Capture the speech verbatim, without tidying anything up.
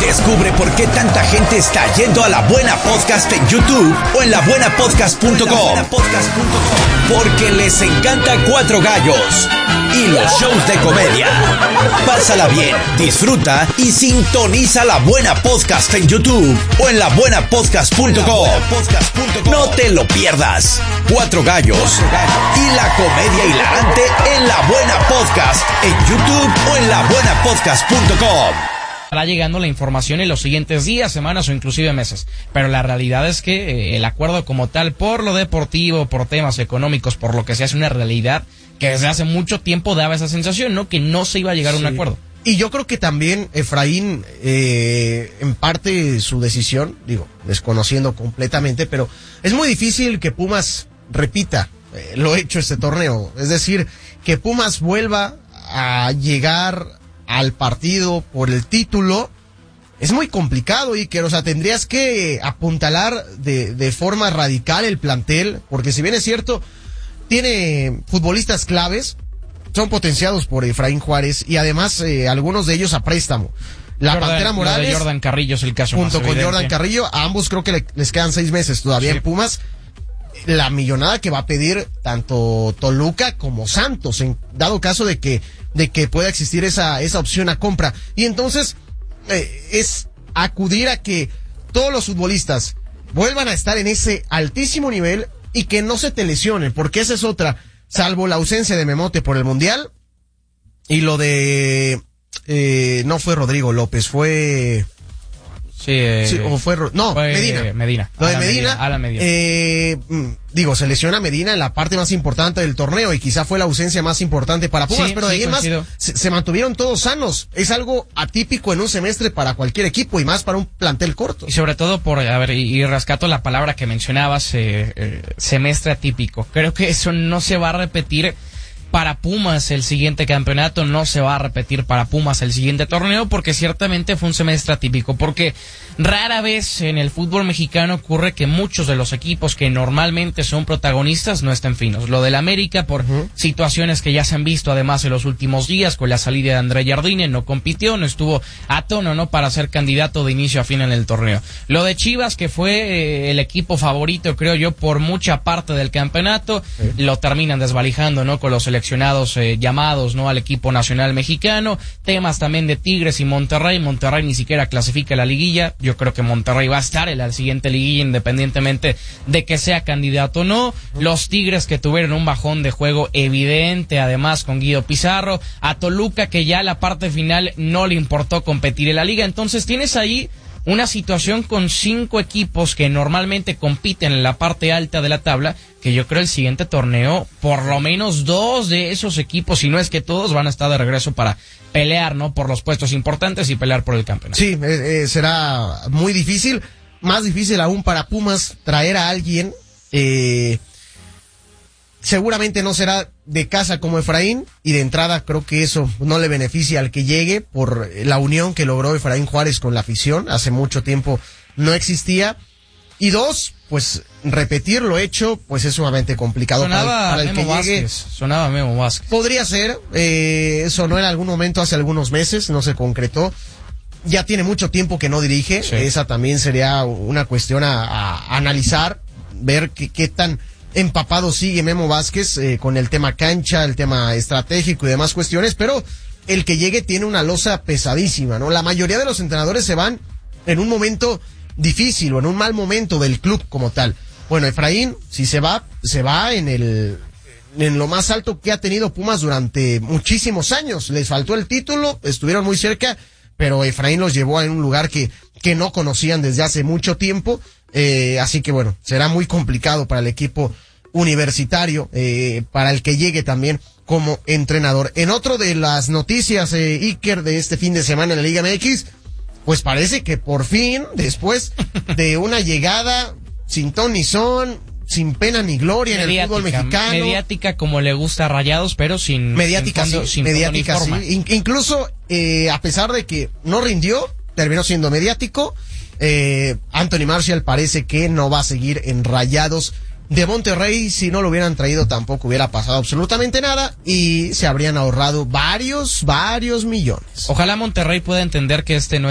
Descubre por qué tanta gente está yendo a La Buena Podcast en YouTube o en la buena podcast punto com. Porque les encanta Cuatro Gallos y los shows de comedia. Pásala bien, disfruta y sintoniza La Buena Podcast en YouTube o en la buena podcast punto com. No te lo pierdas. Cuatro Gallos y la comedia hilarante en La Buena Podcast en YouTube o en la buena podcast punto com. Estará llegando la información en los siguientes días, semanas o inclusive meses. Pero la realidad es que eh, el acuerdo como tal, por lo deportivo, por temas económicos, por lo que se hace una realidad que desde hace mucho tiempo daba esa sensación, ¿no? Que no se iba a llegar a un Sí. acuerdo. Y yo creo que también Efraín, eh, en parte su decisión, digo, desconociendo completamente, pero es muy difícil que Pumas repita eh, lo hecho este torneo. Es decir, que Pumas vuelva a llegar al partido por el título, es muy complicado, Iker. O sea, tendrías que apuntalar de, de forma radical el plantel, porque si bien es cierto, tiene futbolistas claves, son potenciados por Efraín Juárez, y además eh, algunos de ellos a préstamo. La Jordan, Pantera Morales, lo de Jordan Carrillo es el caso más junto con evidente. Jordan Carrillo, a ambos creo que le- les quedan seis meses todavía Sí. en Pumas. La millonada que va a pedir tanto Toluca como Santos, en dado caso de que de que pueda existir esa esa opción a compra. Y entonces eh, es acudir a que todos los futbolistas vuelvan a estar en ese altísimo nivel y que no se te lesionen, porque esa es otra, salvo la ausencia de Memote por el Mundial y lo de eh, no fue Rodrigo López, fue Sí, eh, sí, o fue Ro- no, fue, Medina. eh, Medina. Lo de Alan Medina, Alan Medina. eh, mm, digo, se lesiona Medina en la parte más importante del torneo y quizá fue la ausencia más importante para Pumas, Sí, pero de sí, ahí en más coincido. se, se mantuvieron todos sanos. Es algo atípico en un semestre para cualquier equipo y más para un plantel corto. Y sobre todo por, a ver, y, y rescato la palabra que mencionabas, eh, eh, semestre atípico. Creo que eso no se va a repetir para Pumas el siguiente campeonato, no se va a repetir para Pumas el siguiente torneo, porque ciertamente fue un semestre atípico, porque rara vez en el fútbol mexicano ocurre que muchos de los equipos que normalmente son protagonistas no estén finos. Lo del América por Ujú. situaciones que ya se han visto además en los últimos días, con la salida de André Jardine, no compitió, no estuvo a tono, ¿no? Para ser candidato de inicio a fin en el torneo. Lo de Chivas, que fue eh, el equipo favorito, creo yo, por mucha parte del campeonato, Sí. lo terminan desvalijando, ¿no? Con los seleccionados eh, llamados, ¿no? Al equipo nacional mexicano. Temas también de Tigres y Monterrey. Monterrey ni siquiera clasifica a la liguilla. Yo creo que Monterrey va a estar en la siguiente liguilla independientemente de que sea candidato o no. Los Tigres que tuvieron un bajón de juego evidente, además con Guido Pizarro. A Toluca, que ya la parte final no le importó competir en la liga. Entonces tienes ahí una situación con cinco equipos que normalmente compiten en la parte alta de la tabla, que yo creo el siguiente torneo, por lo menos dos de esos equipos, si no es que todos, van a estar de regreso para pelear, ¿no? Por los puestos importantes y pelear por el campeonato. Sí, eh, eh, será muy difícil, más difícil aún para Pumas traer a alguien, eh, seguramente no será de casa como Efraín, y de entrada creo que eso no le beneficia al que llegue por la unión que logró Efraín Juárez con la afición, hace mucho tiempo no existía. Y dos, pues repetir lo hecho, pues es sumamente complicado para, Sonaba para el Memo que llegue. Vázquez, sonaba Memo Vázquez. Podría ser, eh, sonó en algún momento hace algunos meses, no se concretó. Ya tiene mucho tiempo que no dirige, Sí. esa también sería una cuestión a, a analizar, ver qué, qué tan empapado sigue Memo Vázquez eh, con el tema cancha, el tema estratégico y demás cuestiones, pero el que llegue tiene una losa pesadísima, ¿no? La mayoría de los entrenadores se van en un momento difícil o en un mal momento del club como tal. Bueno, Efraín, si se va, se va en el en lo más alto que ha tenido Pumas durante muchísimos años. Les faltó el título, estuvieron muy cerca, pero Efraín los llevó a un lugar que, que no conocían desde hace mucho tiempo. Eh, así que bueno, será muy complicado para el equipo universitario, eh, para el que llegue también como entrenador. En otro de las noticias, eh, Iker, de este fin de semana en la Liga M X, pues parece que por fin, después de una llegada sin ton ni son, sin pena ni gloria en el fútbol mexicano. Mediática como le gusta a Rayados, pero sin... Mediática, sin fondo, sí, sin mediática, fondo ni sí. forma. In- incluso, eh, a pesar de que no rindió, terminó siendo mediático. Eh, Anthony Marshall parece que no va a seguir en Rayados de Monterrey. Si no lo hubieran traído tampoco hubiera pasado absolutamente nada y se habrían ahorrado varios, varios millones. Ojalá Monterrey pueda entender que este no